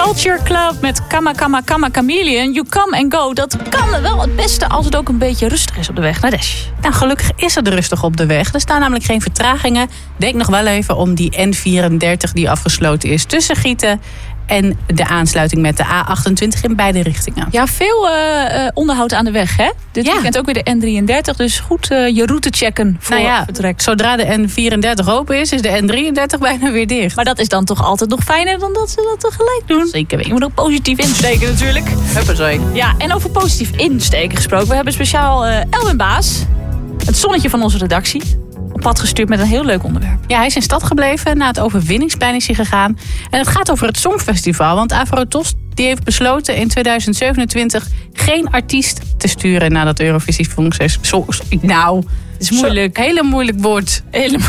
Culture Club met Kama Kama Kama Chameleon. You come and go. Dat kan wel het beste als het ook een beetje rustig is op de weg naar Dash. Nou, gelukkig is het rustig op de weg. Er staan namelijk geen vertragingen. Denk nog wel even om die N34 die afgesloten is tussen Gieten en de aansluiting met de A28 in beide richtingen. Ja, veel onderhoud aan de weg, hè? Dit weekend ook weer de N33. Dus goed je route checken voor vertrek. Zodra de N34 open is de N33 bijna weer dicht. Maar dat is dan toch altijd nog fijner dan dat ze dat tegelijk doen. Zeker weten. Je moet ook positief insteken natuurlijk. Huppazee. Ja, en over positief insteken gesproken. We hebben speciaal Elwin Baas, het zonnetje van onze redactie, op pad gestuurd met een heel leuk onderwerp. Ja, hij is in stad gebleven. Na het overwinningsplein is hij gegaan. En het gaat over het Songfestival. Want Afro-Tos die heeft besloten in 2027 geen artiest te sturen naar dat Eurovisie Songfestival. Nou, het is moeilijk. Hele moeilijk woord.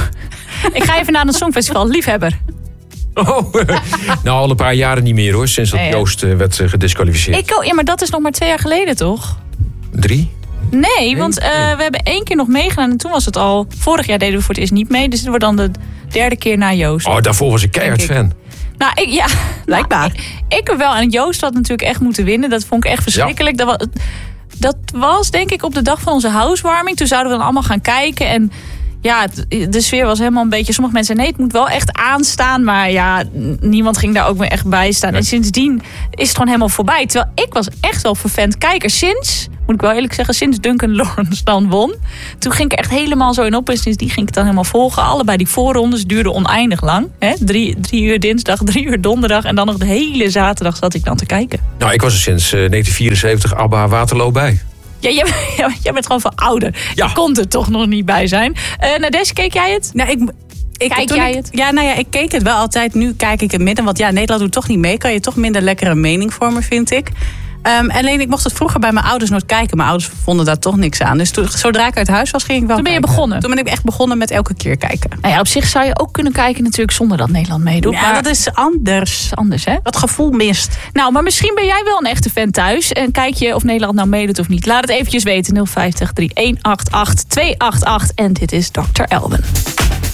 Ik ga even naar een Songfestival. Liefhebber. Oh, nou, al een paar jaren niet meer hoor. Sinds dat Joost werd gedisqualificeerd. Ja, maar dat is nog maar 2 jaar geleden toch? 3? Nee, want we hebben 1 keer nog meegedaan en toen was het al. Vorig jaar deden we voor het eerst niet mee. Dus het wordt dan de 3e keer na Joost. Oh, daarvoor was ik keihard fan. Nou, blijkbaar. Ik wel. En Joost had natuurlijk echt moeten winnen. Dat vond ik echt verschrikkelijk. Ja. Dat was denk ik op de dag van onze housewarming. Toen zouden we dan allemaal gaan kijken. En ja, de sfeer was helemaal een beetje. Sommige mensen nee, het moet wel echt aanstaan. Maar ja, niemand ging daar ook meer echt bij staan. Nee. En sindsdien is het gewoon helemaal voorbij. Terwijl ik was echt wel vervent kijker sinds, moet ik wel eerlijk zeggen, sinds Duncan Lawrence dan won. Toen ging ik echt helemaal zo in op. En sindsdien ging ik het dan helemaal volgen. Allebei die voorrondes duurden oneindig lang. 3 uur dinsdag, 3 uur donderdag. En dan nog de hele zaterdag zat ik dan te kijken. Nou, ik was er sinds 1974 ABBA Waterloo bij. Ja, jij bent gewoon veel ouder. Ja. Je kon er toch nog niet bij zijn. Nadesh, keek jij het? Nou, Kijk jij het? Ja, ik keek het wel altijd. Nu kijk ik het midden. Want Nederland doet toch niet mee. Kan je toch minder lekkere mening vormen, vind ik. Alleen ik mocht het vroeger bij mijn ouders nooit kijken. Mijn ouders vonden daar toch niks aan. Dus zodra ik uit huis was, ging ik wel Toen ben je begonnen? Toen ben ik echt begonnen met elke keer kijken. Nou ja, op zich zou je ook kunnen kijken natuurlijk zonder dat Nederland meedoet. Ja, maar dat is anders, hè? Dat gevoel mist. Nou, maar misschien ben jij wel een echte fan thuis. En kijk je of Nederland nou meedoet of niet. Laat het eventjes weten. 050 3188 288. En dit is Dr. Elwin.